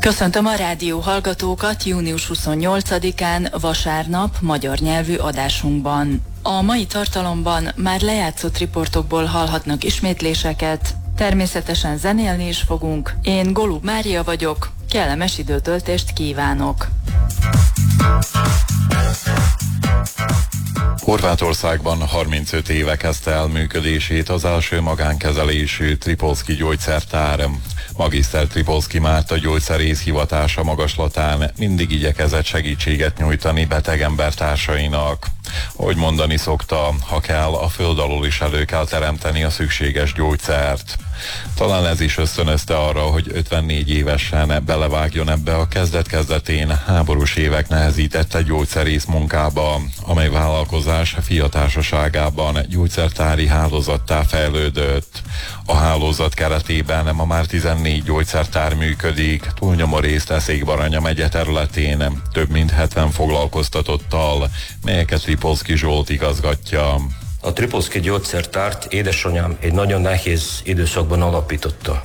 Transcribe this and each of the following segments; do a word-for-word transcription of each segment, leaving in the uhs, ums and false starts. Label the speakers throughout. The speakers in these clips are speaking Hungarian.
Speaker 1: Köszöntöm a rádió hallgatókat június huszonnyolcadikán, vasárnap, magyar nyelvű adásunkban. A mai tartalomban már lejátszott riportokból hallhatnak ismétléseket, természetesen zenélni is fogunk. Én Golub Mária vagyok, kellemes időtöltést kívánok!
Speaker 2: Horvátországban harmincöt éve kezdte el működését az első magánkezelésű Tripolszky gyógyszertár. Magiszter Tripolszky Márta gyógyszerész hivatása magaslatán mindig igyekezett segítséget nyújtani beteg embertársainak. Ahogy mondani szokta, ha kell, a föld alól is elő kell teremteni a szükséges gyógyszert. Talán ez is ösztönözte arra, hogy ötvennégy évesen belevágjon ebbe a kezdet-kezdetén háborús évek nehezítette gyógyszerész munkába, amely vállalkozás fiatársaságában gyógyszertári hálózattá fejlődött. A hálózat keretében ma már tizennégy gyógyszertár működik, túlnyomó részt Eszék-Baranya megye területén, több mint hetven foglalkoztatottal, melyeket Tripolszky Zsolt igazgatja.
Speaker 3: A Tripolszky gyógyszertárt édesanyám egy nagyon nehéz időszakban alapította,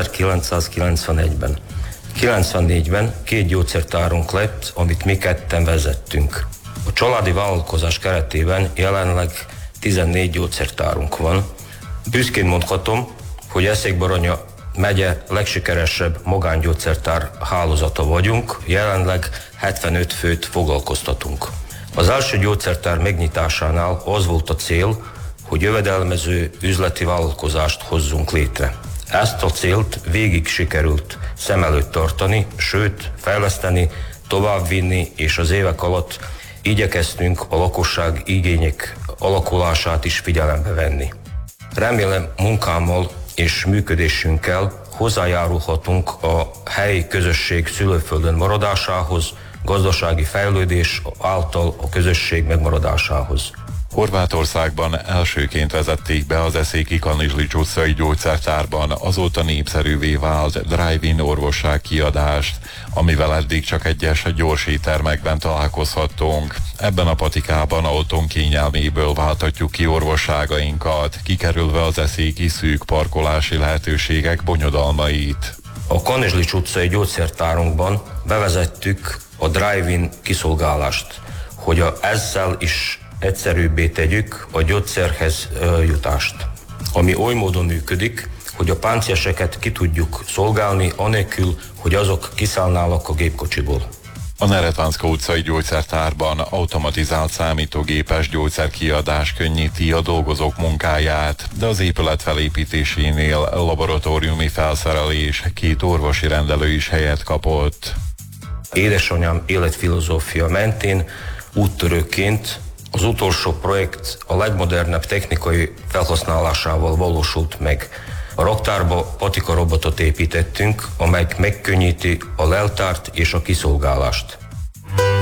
Speaker 3: ezerkilencszázkilencvenegyben. kilencvennégyben két gyógyszertárunk lett, amit mi ketten vezettünk. A családi vállalkozás keretében jelenleg tizennégy gyógyszertárunk van. Büszkén mondhatom, hogy Eszék-Baranya megye legsikeresebb magángyógyszertár hálózata vagyunk, jelenleg hetvenöt főt foglalkoztatunk. Az első gyógyszertár megnyitásánál az volt a cél, hogy jövedelmező üzleti vállalkozást hozzunk létre. Ezt a célt végig sikerült szem előtt tartani, sőt fejleszteni, továbbvinni, és az évek alatt igyekeztünk a lakosság igények alakulását is figyelembe venni. Remélem munkámmal és működésünkkel hozzájárulhatunk a helyi közösség szülőföldön maradásához, gazdasági fejlődés által a közösség megmaradásához.
Speaker 2: Horvátországban elsőként vezették be az Eszéki Kanizslics utcai gyógyszertárban azóta népszerűvé vált drive-in orvosság kiadást, amivel eddig csak egyes gyors éttermekben találkozhattunk. Ebben a patikában autón kényelméből váltatjuk ki orvosságainkat, kikerülve az eszéki szűk parkolási lehetőségek bonyodalmait.
Speaker 3: A Kanizslics utcai gyógyszertárunkban bevezettük a drive-in kiszolgálást, hogy a, ezzel is egyszerűbbé tegyük a gyógyszerhez ö, jutást. Ami oly módon működik, hogy a pácienseket ki tudjuk szolgálni, anélkül, hogy azok kiszállnának a gépkocsiból.
Speaker 2: A Neretvanszka utcai gyógyszertárban automatizált számítógépes gyógyszerkiadás könnyíti a dolgozók munkáját, de az épület felépítésénél laboratóriumi felszerelés, két orvosi rendelő is helyet kapott.
Speaker 3: Édesanyám életfilozófia mentén úttörőként az utolsó projekt a legmodernebb technikai felhasználásával valósult meg. A raktárba patika robotot építettünk, amely megkönnyíti a leltárt és a kiszolgálást.